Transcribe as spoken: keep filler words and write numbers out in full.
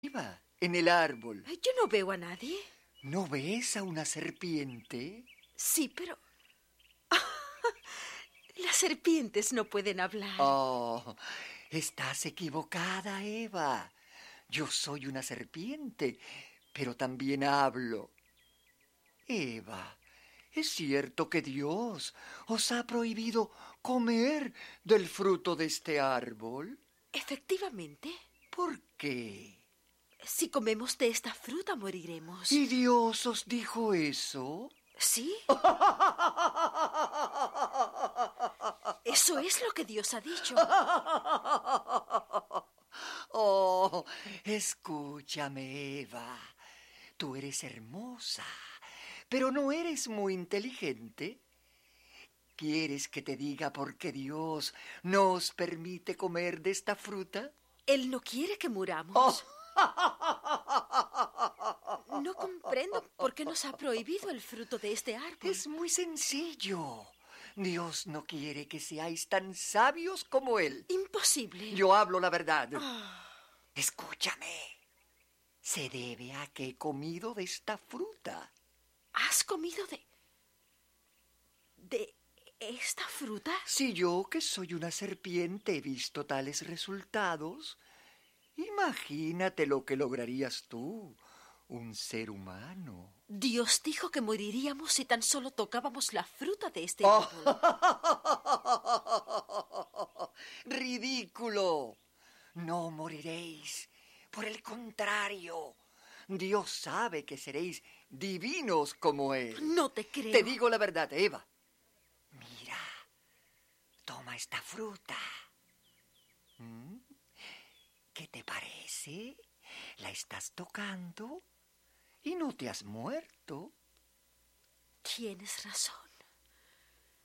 Arriba, en el árbol. Yo no veo a nadie. ¿No ves a una serpiente? Sí, pero... Las serpientes no pueden hablar. Oh, estás equivocada, Eva. Yo soy una serpiente, pero también hablo. Eva, ¿es cierto que Dios os ha prohibido comer del fruto de este árbol? Efectivamente. ¿Por qué? Si comemos de esta fruta moriremos. ¿Y Dios os dijo eso? ¿Sí? Eso es lo que Dios ha dicho. Oh, escúchame, Eva. Tú eres hermosa, pero no eres muy inteligente. ¿Quieres que te diga por qué Dios nos permite comer de esta fruta? Él no quiere que muramos. Oh. No comprendo por qué nos ha prohibido el fruto de este árbol. Es muy sencillo. Dios no quiere que seáis tan sabios como Él. Imposible. Yo hablo la verdad. Oh. Escúchame. Se debe a que he comido de esta fruta. ¿Has comido de... de esta fruta? Si yo, que soy una serpiente, he visto tales resultados, imagínate lo que lograrías tú, un ser humano. Dios dijo que moriríamos si tan solo tocábamos la fruta de este Oh. árbol. ¡Ridículo! No moriréis. Por el contrario, Dios sabe que seréis divinos como Él. No te creo. Te digo la verdad, Eva. Mira, toma esta fruta. ¿Mm? ¿Qué te parece? La estás tocando y no te has muerto. Tienes razón.